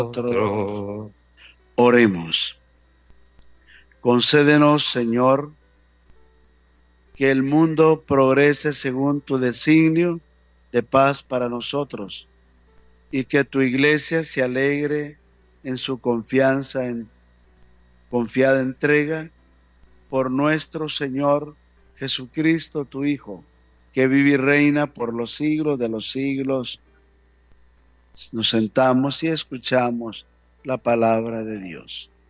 nosotros. Oremos. Concédenos, Señor, que el mundo progrese según tu designio de paz para nosotros y que tu iglesia se alegre en su confiada entrega por nuestro Señor Jesucristo, tu Hijo, que vive y reina por los siglos de los siglos. Nos sentamos y escuchamos la palabra de Dios.